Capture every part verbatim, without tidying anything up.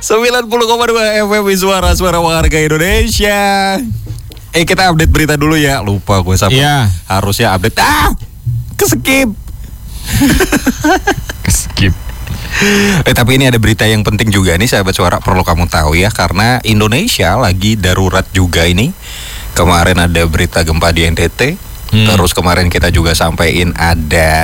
sembilan puluh koma dua F M Suara-suara warga Indonesia. Eh kita update berita dulu ya. Lupa gue sampai Iya. harusnya update. Ah, keskip. Skip. Eh tapi ini ada berita yang penting juga nih sahabat suara, perlu kamu tahu ya, karena Indonesia lagi darurat juga ini. Kemarin ada berita gempa di N T T. Hmm. Terus kemarin kita juga sampaikan ada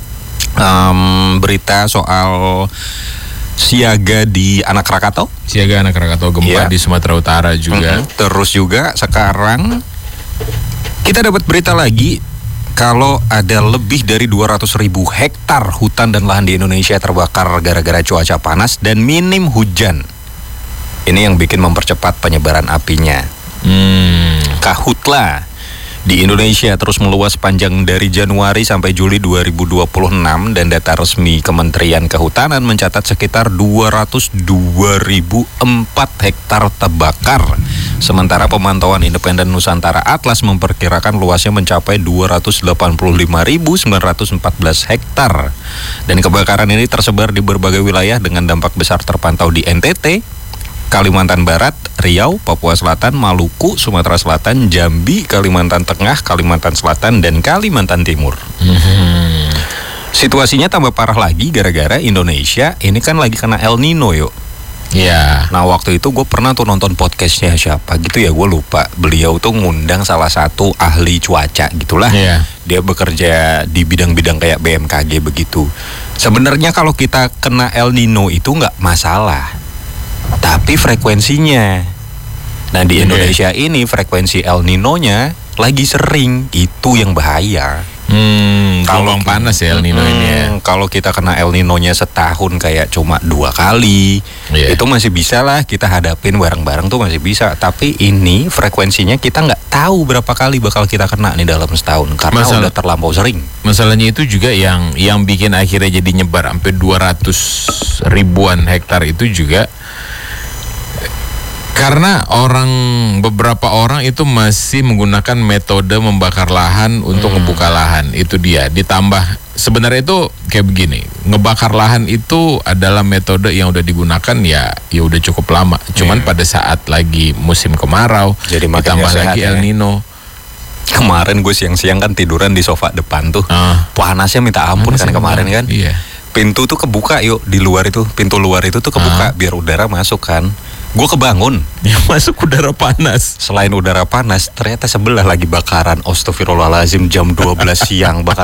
um, berita soal siaga di Anak Krakatau. Siaga Anak Krakatau gempa Iya. di Sumatera Utara juga. Mm-hmm. Terus juga sekarang kita dapat berita lagi kalau ada lebih dari dua ratus ribu hektar hutan dan lahan di Indonesia terbakar gara-gara cuaca panas dan minim hujan. Ini yang bikin mempercepat penyebaran apinya. Hmm. Kahutla di Indonesia terus meluas panjang dari Januari sampai Juli dua ribu dua puluh enam, dan data resmi Kementerian Kehutanan mencatat sekitar dua ratus dua ribu empat hektar terbakar. Sementara pemantauan independen Nusantara Atlas memperkirakan luasnya mencapai dua ratus delapan puluh lima ribu sembilan ratus empat belas hektar. Dan kebakaran ini tersebar di berbagai wilayah dengan dampak besar terpantau di N T T, Kalimantan Barat, Riau, Papua Selatan, Maluku, Sumatera Selatan, Jambi, Kalimantan Tengah, Kalimantan Selatan, dan Kalimantan Timur. Hmm. Situasinya tambah parah lagi gara-gara Indonesia ini kan lagi kena El Nino yuk. Ya. Nah waktu itu gue pernah tuh nonton podcastnya siapa gitu ya, gue lupa. Beliau tuh ngundang salah satu ahli cuaca gitulah. Iya. Dia bekerja di bidang-bidang kayak B M K G begitu. Sebenarnya kalau kita kena El Nino itu nggak masalah, tapi frekuensinya. Nah di Oke. Indonesia ini frekuensi El Nino-nya lagi sering, itu yang bahaya. Hmm, Kalau gelombang panas ya El Nino ini ya. Hmm, Kalau kita kena El Nino-nya setahun kayak cuma dua kali, Iya. itu masih bisa lah kita hadapin bareng-bareng tuh masih bisa. Tapi ini frekuensinya kita nggak tahu berapa kali bakal kita kena nih dalam setahun karena Masalah- udah terlampau sering. Masalahnya itu juga yang yang bikin akhirnya jadi nyebar sampai dua ratus ribuan hektar itu juga karena orang beberapa orang itu masih menggunakan metode membakar lahan untuk Hmm. ngebuka lahan. Itu dia. Ditambah sebenarnya itu kayak begini, ngebakar lahan itu adalah metode yang udah digunakan ya ya udah cukup lama. Cuman Iya. pada saat lagi musim kemarau, Jadi makin ditambah nggak sehat lagi ya. El Nino. Kemarin gue siang-siang kan tiduran di sofa depan tuh, Ah. panasnya minta ampun kan kemarin kan. Iya. Pintu tuh kebuka yuk di luar itu, pintu luar itu tuh kebuka biar udara masuk kan. Gue kebangun. Yang masuk udara panas. Selain udara panas, ternyata sebelah lagi bakaran. Astagfirullahaladzim, jam dua belas siang bakar